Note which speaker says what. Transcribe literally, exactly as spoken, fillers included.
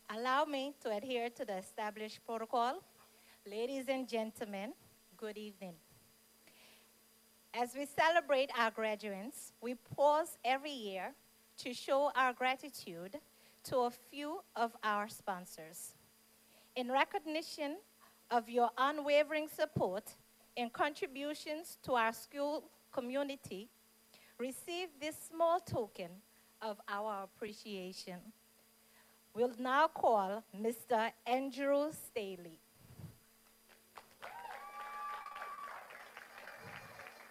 Speaker 1: Allow me to adhere to the established protocol. Ladies and gentlemen, good evening. As we celebrate our graduates, we pause every year to show our gratitude to a few of our sponsors. In recognition of your unwavering support and contributions to our school community, receive this small token of our appreciation. We'll now call Mister Andrew Staley.